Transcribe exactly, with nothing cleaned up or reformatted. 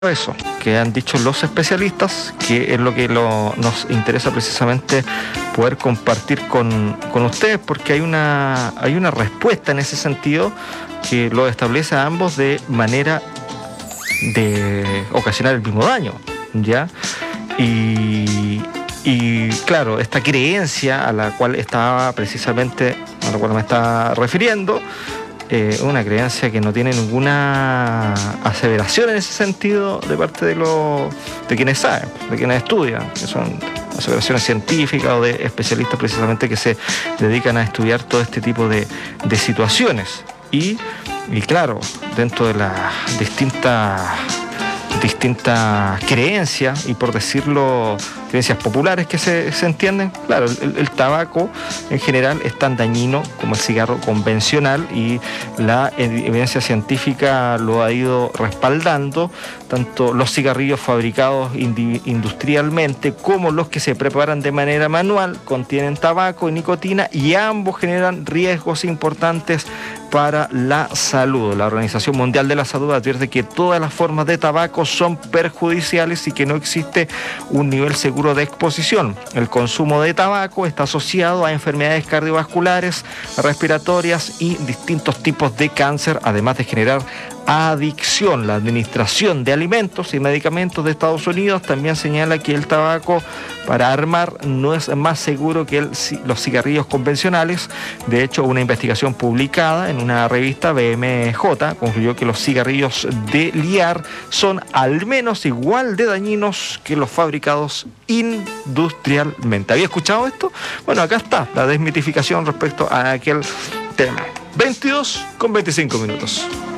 Eso, que han dicho los especialistas, que es lo que lo, nos interesa precisamente poder compartir con, con ustedes, porque hay una, hay una respuesta en ese sentido que lo establece a ambos de manera de ocasionar el mismo daño, ¿ya? Y, y claro, esta creencia a la cual estaba precisamente, a la cual me estaba refiriendo, Eh, una creencia que no tiene ninguna aseveración en ese sentido de parte de, los, de quienes saben, de quienes estudian, que son aseveraciones científicas o de especialistas precisamente que se dedican a estudiar todo este tipo de, de situaciones. Y, y claro, dentro de las distintas, distintas creencias, y por decirlo, creencias populares que se, se entienden, claro, el, el tabaco en general es tan dañino como el cigarro convencional, y la evidencia científica lo ha ido respaldando. Tanto los cigarrillos fabricados industrialmente como los que se preparan de manera manual contienen tabaco y nicotina, y ambos generan riesgos importantes para la salud. La Organización Mundial de la Salud advierte que todas las formas de tabaco son perjudiciales y que no existe un nivel seguro de exposición. El consumo de tabaco está asociado a enfermedades cardiovasculares, respiratorias y distintos tipos de cáncer, además de generar adicción. La Administración de Alimentos y Medicamentos de Estados Unidos también señala que el tabaco para armar no es más seguro que el, los cigarrillos convencionales. De hecho, una investigación publicada en una revista, B M J, concluyó que los cigarrillos de liar son al menos igual de dañinos que los fabricados industrialmente. ¿Había escuchado esto? Bueno, acá está la desmitificación respecto a aquel tema. veintidós con veinticinco minutos.